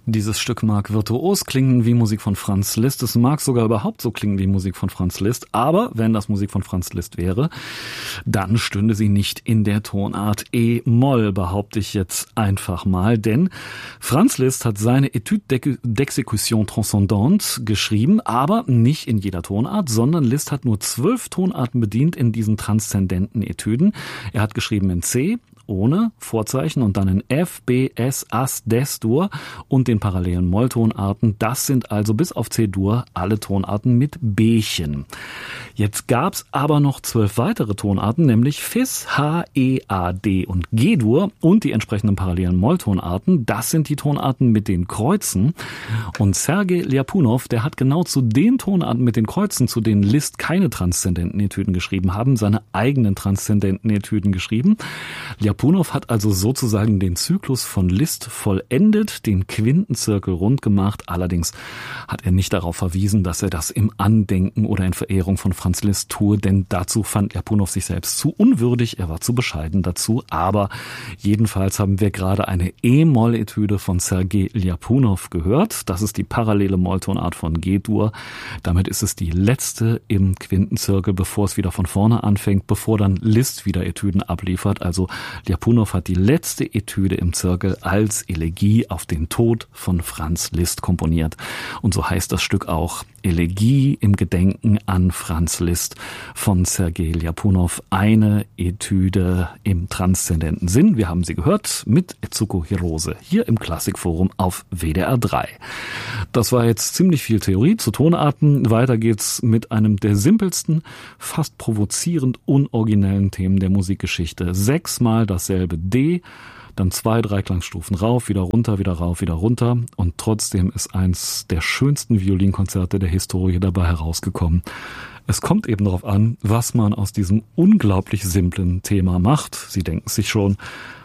Dieses Stück mag virtuos klingen wie Musik von Franz Liszt. Es mag sogar überhaupt so klingen wie Musik von Franz Liszt. Aber wenn das Musik von Franz Liszt wäre, dann stünde sie nicht in der Tonart E-Moll, behaupte ich jetzt einfach mal. Denn Franz Liszt hat seine Étude d'exécution transcendante geschrieben, aber nicht in jeder Tonart, sondern Liszt hat nur 12 Tonarten bedient in diesen transzendenten Etüden. Er hat geschrieben in C, ohne Vorzeichen und dann in F, B, S, As, Des-Dur und den parallelen Molltonarten. Das sind also bis auf C-Dur alle Tonarten mit Bchen. Jetzt gab's aber noch 12 weitere Tonarten, nämlich Fis, H, E, A, D und G-Dur und die entsprechenden parallelen Molltonarten. Das sind die Tonarten mit den Kreuzen. Und Sergei Ljapunov, der hat genau zu den Tonarten mit den Kreuzen, zu denen Liszt keine transzendenten Etüden geschrieben haben, seine eigenen transzendenten Etüden geschrieben. Ljapunov hat also sozusagen den Zyklus von Liszt vollendet, den Quintenzirkel rund gemacht. Allerdings hat er nicht darauf verwiesen, dass er das im Andenken oder in Verehrung von Franz Liszt tue, denn dazu fand Ljapunov sich selbst zu unwürdig, er war zu bescheiden dazu. Aber jedenfalls haben wir gerade eine E-Moll-Etüde von Sergei Ljapunov gehört. Das ist die parallele Molltonart von G-Dur. Damit ist es die letzte im Quintenzirkel, bevor es wieder von vorne anfängt, bevor dann Liszt wieder Etüden abliefert. Also Ljapunov hat die letzte Etüde im Zirkel als Elegie auf den Tod von Franz Liszt komponiert. Und so heißt das Stück auch Elegie im Gedenken an Franz Liszt von Sergei Ljapunov. Eine Etüde im transzendenten Sinn. Wir haben sie gehört mit Etsuko Hirose hier im Klassikforum auf WDR 3. Das war jetzt ziemlich viel Theorie zu Tonarten. Weiter geht's mit einem der simpelsten, fast provozierend unoriginellen Themen der Musikgeschichte. 6-mal dasselbe D, dann 2 Dreiklangstufen rauf, wieder runter, wieder rauf, wieder runter. Und trotzdem ist eins der schönsten Violinkonzerte der Historie dabei herausgekommen. Es kommt eben darauf an, was man aus diesem unglaublich simplen Thema macht. Sie denken sich schon,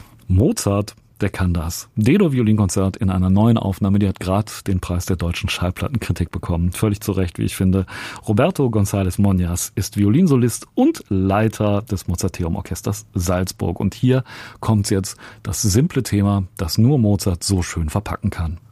Mozart, der kann das. D-Dur-Violinkonzert in einer neuen Aufnahme, die hat gerade den Preis der deutschen Schallplattenkritik bekommen. Völlig zu Recht, wie ich finde. Roberto González Moñas ist Violinsolist und Leiter des Mozarteum-Orchesters Salzburg. Und hier kommt jetzt das simple Thema, das nur Mozart so schön verpacken kann.